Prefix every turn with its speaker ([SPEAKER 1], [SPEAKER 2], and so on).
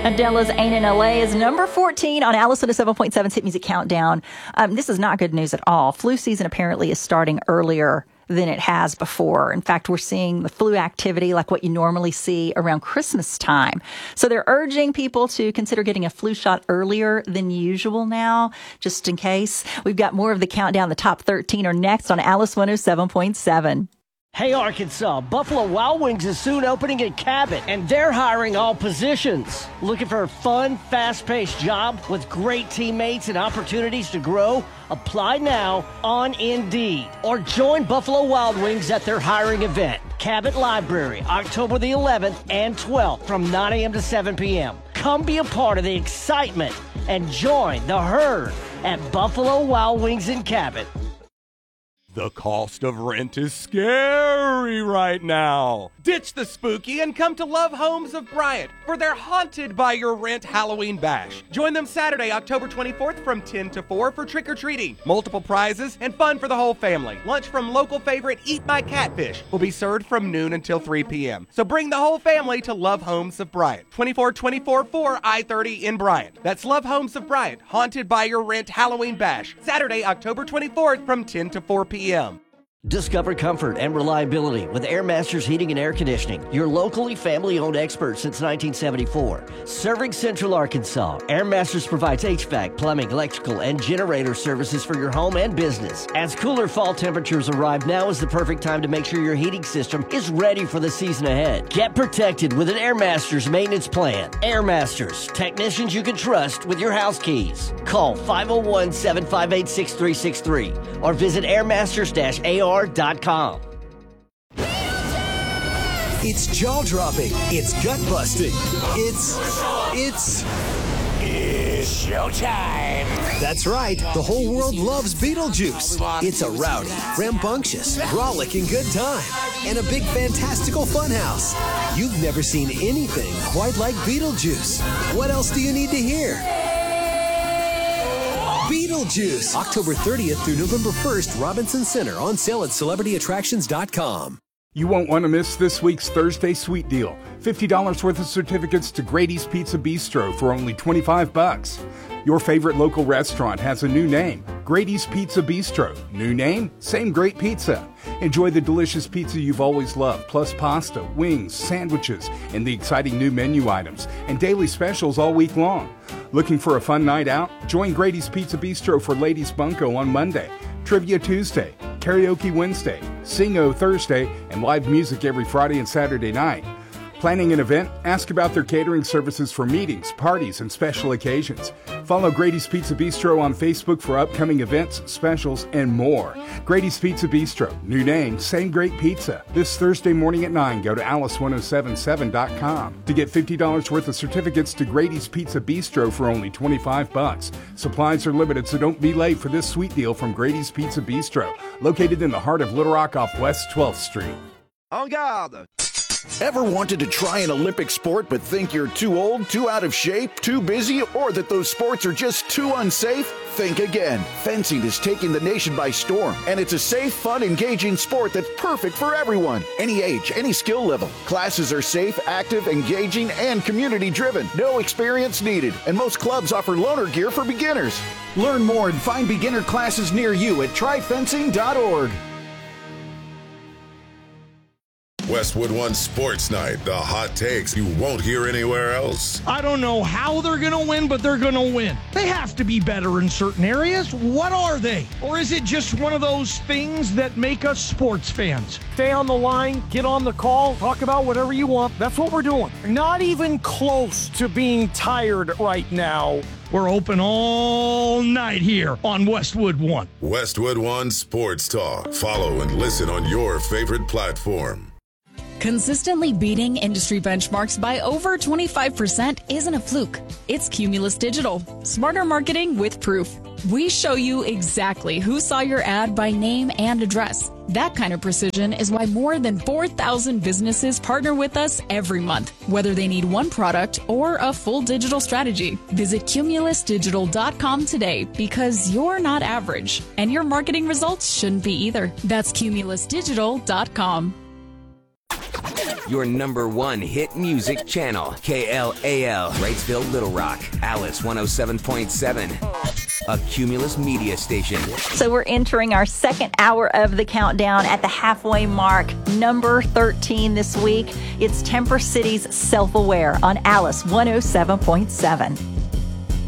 [SPEAKER 1] Adele's Ain't in LA is number 14 on Alice 107.7's Hit Music Countdown. This is not good news at all. Flu season apparently is starting earlier than it has before. In fact, we're seeing the flu activity like what you normally see around Christmas time. So they're urging people to consider getting a flu shot earlier than usual now, just in case. We've got more of the countdown. The top 13 are next on Alice 107.7.
[SPEAKER 2] Hey, Arkansas, Buffalo Wild Wings is soon opening in Cabot, and they're hiring all positions. Looking for a fun, fast-paced job with great teammates and opportunities to grow? Apply now on Indeed. Or join Buffalo Wild Wings at their hiring event, Cabot Library, October the 11th and 12th from 9 a.m. to 7 p.m. Come be a part of the excitement and join the herd at Buffalo Wild Wings in Cabot.
[SPEAKER 3] The cost of rent is scary right now. Ditch the spooky and come to Love Homes of Bryant for their Haunted by Your Rent Halloween Bash. Join them Saturday, October 24th from 10 to 4 for trick-or-treating, multiple prizes, and fun for the whole family. Lunch from local favorite Eat My Catfish will be served from noon until 3 p.m. So bring the whole family to Love Homes of Bryant, 2424 I-30 in Bryant. That's Love Homes of Bryant, Haunted by Your Rent Halloween Bash, Saturday, October 24th from 10 to 4 p.m.
[SPEAKER 2] Discover comfort and reliability with Air Masters Heating and Air Conditioning, your locally family-owned expert since 1974. Serving Central Arkansas, Air Masters provides HVAC, plumbing, electrical, and generator services for your home and business. As cooler fall temperatures arrive, now is the perfect time to make sure your heating system is ready for the season ahead. Get protected with an Air Masters maintenance plan. Air Masters, technicians you can trust with your house keys. Call 501-758-6363 or visit airmasters-ar.com.
[SPEAKER 4] It's jaw-dropping. It's gut-busting. It's
[SPEAKER 5] showtime.
[SPEAKER 4] That's right. The whole world loves Beetlejuice. It's a rowdy, rambunctious, rollicking good time. And a big fantastical funhouse. You've never seen anything quite like Beetlejuice. What else do you need to hear? Beetlejuice, October 30th through November 1st, Robinson Center, on sale at celebrityattractions.com.
[SPEAKER 6] You won't want to miss this week's Thursday Sweet Deal. $50 worth of certificates to Grady's Pizza Bistro for only $25. Your favorite local restaurant has a new name, Grady's Pizza Bistro. New name, same great pizza. Enjoy the delicious pizza you've always loved, plus pasta, wings, sandwiches, and the exciting new menu items, and daily specials all week long. Looking for a fun night out? Join Grady's Pizza Bistro for Ladies Bunko on Monday, Trivia Tuesday, Karaoke Wednesday, Sing-O Thursday, and live music every Friday and Saturday night. Planning an event? Ask about their catering services for meetings, parties, and special occasions. Follow Grady's Pizza Bistro on Facebook for upcoming events, specials, and more. Grady's Pizza Bistro. New name, same great pizza. This Thursday morning at 9, go to alice1077.com to get $50 worth of certificates to Grady's Pizza Bistro for only $25. Supplies are limited, so don't be late for this sweet deal from Grady's Pizza Bistro, located in the heart of Little Rock off West 12th Street.
[SPEAKER 5] En garde! Ever wanted to try an Olympic sport but think you're too old, too out of shape, too busy, or that those sports are just too unsafe? Think again. Fencing is taking the nation by storm, and it's a safe, fun, engaging sport that's perfect for everyone. Any age, any skill level. Classes are safe, active, engaging, and community-driven. No experience needed, and most clubs offer loaner gear for beginners. Learn more and find beginner classes near you at tryfencing.org.
[SPEAKER 7] Westwood One Sports Night, the hot takes you won't hear anywhere else.
[SPEAKER 8] I don't know how they're going to win, but they're going to win. They have to be better in certain areas. What are they? Or is it just one of those things that make us sports fans? Stay on the line, get on the call, talk about whatever you want. That's what we're doing. Not even close to being tired right now. We're open all night here on Westwood One.
[SPEAKER 7] Westwood One Sports Talk. Follow and listen on your favorite platform.
[SPEAKER 9] Consistently beating industry benchmarks by over 25% isn't a fluke. It's Cumulus Digital. Smarter marketing with proof. We show you exactly who saw your ad by name and address. That kind of precision is why more than 4,000 businesses partner with us every month, whether they need one product or a full digital strategy. Visit cumulusdigital.com today, because you're not average, and your marketing results shouldn't be either. That's cumulusdigital.com.
[SPEAKER 10] your number one hit music channel. KLAL, Wrightsville, Little Rock, Alice 107.7, a Cumulus media station.
[SPEAKER 1] So we're entering our second hour of the countdown at the halfway mark. Number 13 this week, it's Temper City's Self-Aware on Alice 107.7.